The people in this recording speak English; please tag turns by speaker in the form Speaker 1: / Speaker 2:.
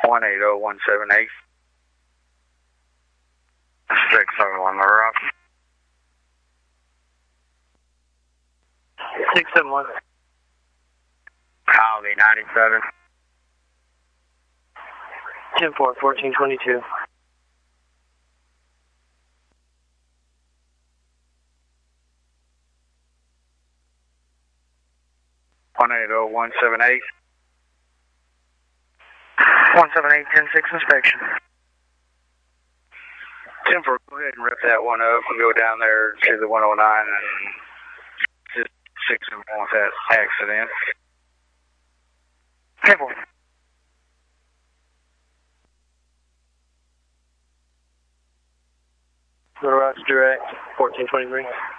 Speaker 1: 180178. 671 the route.
Speaker 2: 671.
Speaker 1: Copy, 97.
Speaker 2: 10-4, 1422.
Speaker 1: 180178.
Speaker 2: 178, 10-6 inspection.
Speaker 1: 10-4, go ahead and rip that one up and go down there to the 109 and just 671 with that accident.
Speaker 2: 10-4. The route's direct, 1423.